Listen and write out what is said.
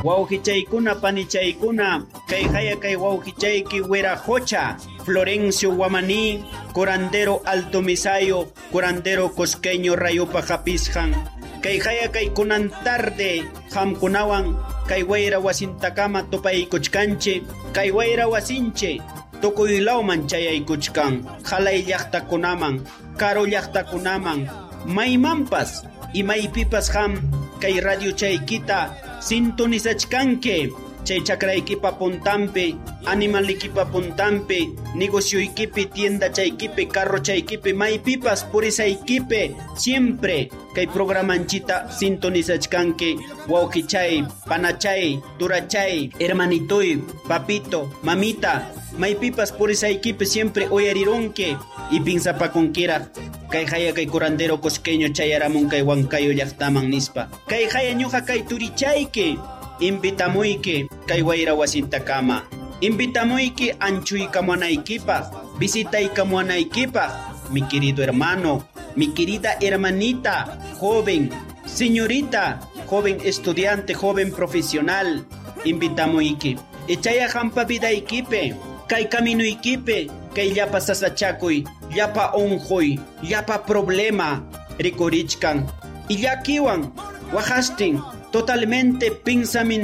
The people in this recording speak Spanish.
wawqichaykuna panichaykuna kay haya kay wawqichayki Wirajocha Florencio Guamaní curandero Alto Misayo curandero Cosqueño Rayupa Japisjan kay haya kay kunan tarde hamkunawan kay wayra wasintakama tupaykuchkanche kay wayra wasinche tukuyllawman chayaykuchkan halay llaqtakunaman karo llaqtakunaman maymanpas y maypipas ham kay radio chaykita sintonizachkanke chay chakraykipa puntampi animalikipa puntampi negocioykipi tienda chaykipi carro chaykipi maypipas purisaykipi siempre kay programanchita sintonizachkanke wawqichay panachay turachay hermanitoy papito mamita maypipas purisaykipi siempre uyarironke y pinsapakunkira kay haya kay curandero Cosqueño chayaramun kay Huancayo llaqtaman nispa kay haya ñuqa kay turichayki invitamuyki kay wayra wasintakama invitamuyki anchuykamuanaykipaq visitaykamuanaykipaq mi querido hermano mi querida hermanita joven señorita joven estudiante joven profesional invitamuyki echaya hampa vidaykipi kay caminuykipi kay llapa sasachakuy llapa onjoy llapa problema rikurichkan y llakiwan wajastin totalmente pensamiento